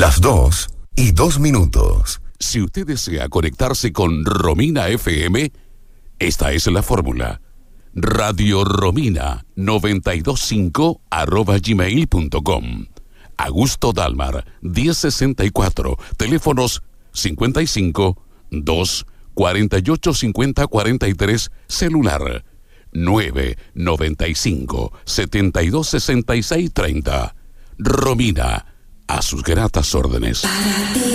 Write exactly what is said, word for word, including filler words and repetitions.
Las dos y dos minutos. Si usted desea conectarse con Romina F M, esta es la fórmula. Radio Romina noventa y dos punto cinco arroba gmail punto com. Augusto Dalmar, diez sesenta y cuatro, teléfonos cincuenta y cinco, dos, cuarenta y ocho, cincuenta, cuarenta y tres, celular nueve, noventa y cinco, setenta y dos, sesenta y seis, treinta. Romina, a sus gratas órdenes.